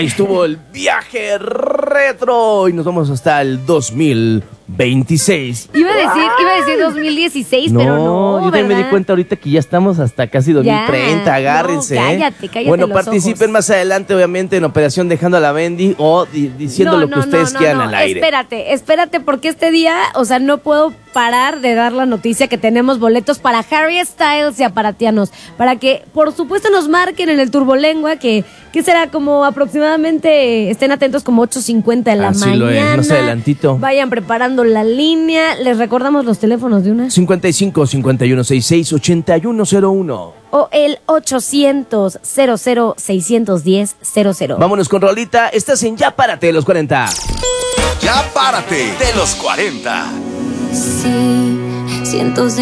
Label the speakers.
Speaker 1: Ahí estuvo el viaje retro y nos vamos hasta el 2026.
Speaker 2: Iba a decir 2016,
Speaker 1: No,
Speaker 2: pero no,
Speaker 1: yo también me di
Speaker 2: ¿verdad?
Speaker 1: cuenta ahorita que ya estamos hasta casi 2030,
Speaker 2: Ya,
Speaker 1: agárrense.
Speaker 2: no, cállate
Speaker 1: Bueno,
Speaker 2: los
Speaker 1: participen
Speaker 2: ojos.
Speaker 1: más adelante, obviamente, en Operación Dejando a la Bendy o diciendo lo que ustedes quieran al aire.
Speaker 2: Espérate, porque este día, o sea, no puedo parar de dar la noticia que tenemos boletos para Harry Styles y Aparatianos, para que, por supuesto, nos marquen en el Turbolengua, que será como aproximadamente, estén atentos, como 8:50 de la
Speaker 1: Así
Speaker 2: mañana.
Speaker 1: lo es, más adelantito.
Speaker 2: Vayan preparando la línea. Les recordamos los teléfonos de una.
Speaker 1: 55 51 66 8101.
Speaker 2: O el 800 00 610 00.
Speaker 1: Vámonos con rolita. Estás en Ya Párate de los 40.
Speaker 3: Ya párate de los 40.
Speaker 4: Sí, cientos de